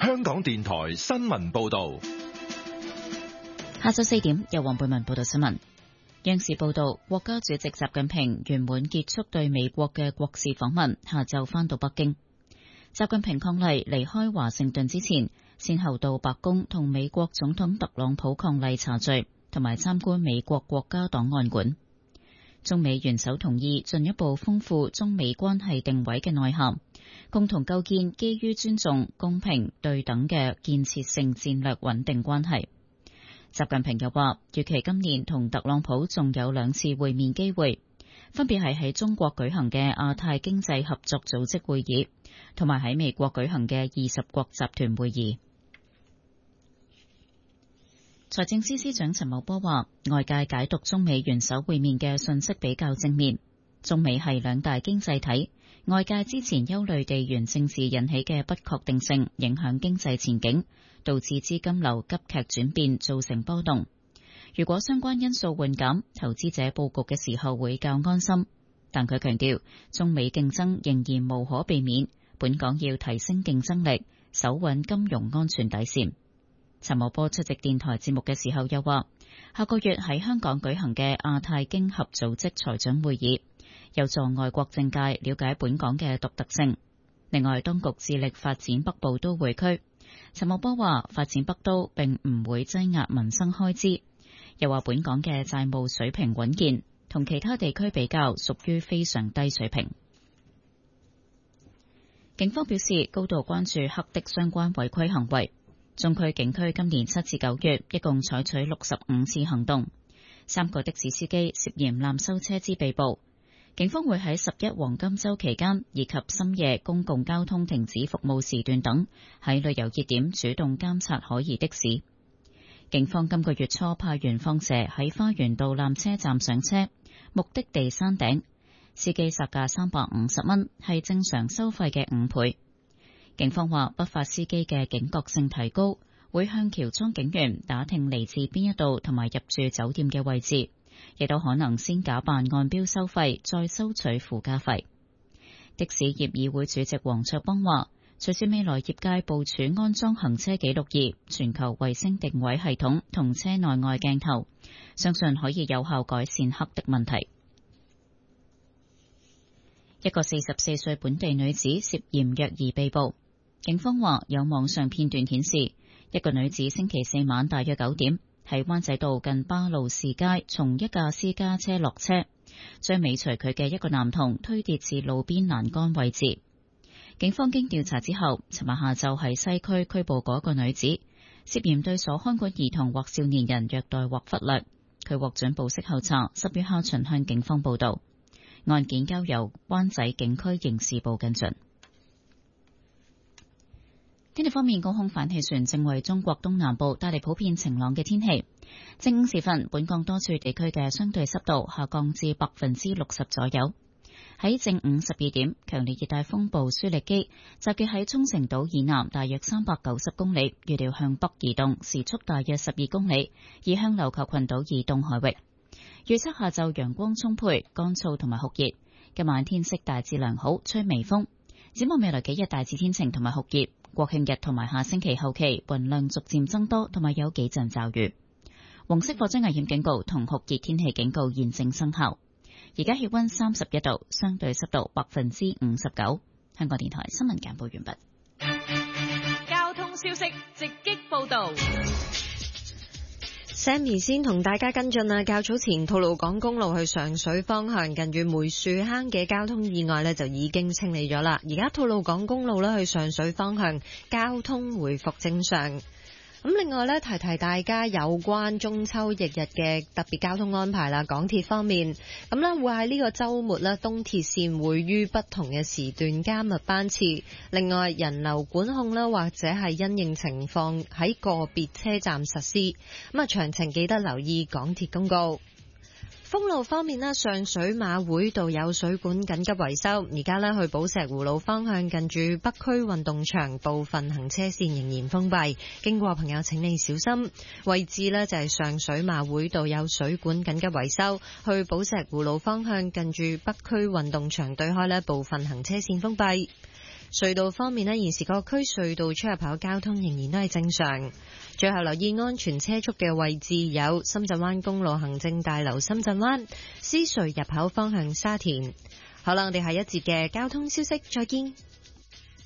香港電台新聞報道。 下晝4點，由黃貝文報道新聞。央視報道，國家主席習近平圓滿結束對美國嘅國事訪問，下晝返到北京。習近平伉儷離開華盛頓之前，先後到白宮同美國總統特朗普伉儷茶敘，同埋參觀美國國家檔案館。中美元首同意進一步豐富中美關係定位嘅內涵，共同構建基於尊重、公平、對等嘅建設性戰略穩定關係。習近平又話，預期今年同特朗普仲有2次會面機會，分別係喺中國舉行嘅亞太經濟合作組織會議，同埋喺美國舉行嘅20國集團會議。財政司司長陳茂波話，外界解讀中美元首會面嘅信息比較正面，中美係2大經濟體，外界之前憂慮地緣政治引起嘅不確定性影響經濟前景，導致資金流急劇轉變，造成波動。如果相關因素緩減，投資者佈局嘅時候會較安心。但佢強調，中美競爭仍然無可避免，本港要提升競爭力，守穩金融安全底線。陳茂波出席電台節目嘅時候又話，下個月喺香港舉行嘅亞太經合組織財長會議，有助外國政界了解本港嘅獨特性。另外，當局致力發展北部都會區。陳茂波話，發展北都並唔會擠壓民生開支，又話本港嘅債務水平穩健，同其他地區比較屬於非常低水平。警方表示高度關注黑的相關違規行為。中區警區今年7至9月一共採取65次行動，3個的士司機涉嫌濫收車資被捕。警方會喺11黃金週期間以及深夜公共交通停止服務時段等，喺旅遊熱點主動監察可疑的士。警方今個月初派員放蛇喺花園道纜車站上車，目的地山頂，司機殺價350蚊，係正常收費嘅5倍。警方話，不法司機嘅警覺性提高，會向喬裝警員打聽嚟自邊一度同埋入住酒店嘅位置，亦都可能先假扮按標收費，再收取附加費。的士業議會主席黃卓邦話，隨住未來業界部署安裝行車記錄儀、全球衛星定位系統同車內外鏡頭，相信可以有效改善黑的問題。一個44歲本地女子涉嫌虐兒被捕。警方話，有網上片段顯示，一個女子星期4晚大約9點喺灣仔道近巴路士街從一架私家車落車，將尾隨佢嘅一個男童推跌至路邊欄杆位置。警方經調查之後，尋日下晝喺西區拘捕嗰個女子，涉嫌對所看管兒童或少年人虐待或忽略。佢獲准保釋候查，10月下旬向警方報到。案件交由灣仔警區刑事部跟進。天氣方面，高空反氣旋正為中國東南部帶嚟普遍晴朗嘅天氣。正午時分，本港多處地區嘅相對濕度下降至60%左右。喺正午12點，強烈熱帶風暴舒力基集結喺沖繩島以南大約390公里，預料向北移動，時速大約12公里，移向琉球群島以東海域。預測下晝陽光充沛、乾燥同埋酷熱，今晚天色大致良好，吹微風。展望未來幾日大致天晴同埋酷熱。國慶日同埋下星期後期雲量逐漸增多，同埋有幾陣驟雨。黃色火災危險警告同酷熱天氣警告現正生效。而家氣溫31度，相對濕度59%。香港電台新聞簡報完畢。 交通消息直擊報道。 Sammy 先同大家跟進啊，較早前吐露港公路去上水方向近住梅樹坑嘅交通意外呢就已經清理咗啦。而家吐露港公路呢去上水方向交通回復正常。咁另外呢，提提大家有關中秋翌日嘅特別交通安排啦。港鐵方面，咁呢會喺呢個週末呢，東鐵線會於不同嘅時段加密班次。另外，人流管控啦，或者係因應情況喺個別車站實施。咁啊，詳情記得留意港鐵公告。封路方面呢，上水馬會道有水管緊急維修，而家呢去寶石湖路方向近住北區運動場部分行車線仍然封閉，經過朋友請你小心。位置呢就係上水馬會道有水管緊急維修，去寶石湖路方向近住北區運動場對開呢部分行車線封閉。 隧道方面呢，現時各區隧道出入口交通仍然都係正常。最後留意安全車速嘅位置有深圳灣公路行政大樓深圳灣、獅隧入口方向沙田。好啦，我哋下一節嘅交通消息再見。